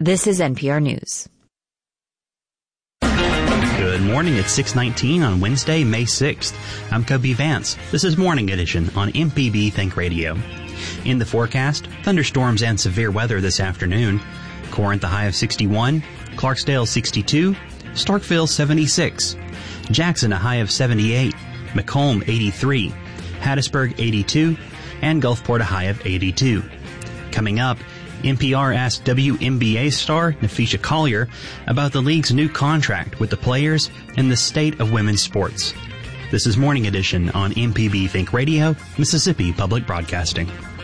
This is NPR News. Good morning. It's 6:19 on Wednesday, May 6th. I'm Kobe Vance. This is Morning Edition on MPB Think Radio. In the forecast, thunderstorms and severe weather this afternoon. Corinth a high of 61, Clarksdale 62, Starkville 76, Jackson a high of 78, Macomb 83, Hattiesburg 82, and Gulfport a high of 82. Coming up, NPR asked WNBA star Nafisha Collier about the league's new contract with the players and the state of women's sports. This is Morning Edition on MPB Think Radio, Mississippi Public Broadcasting.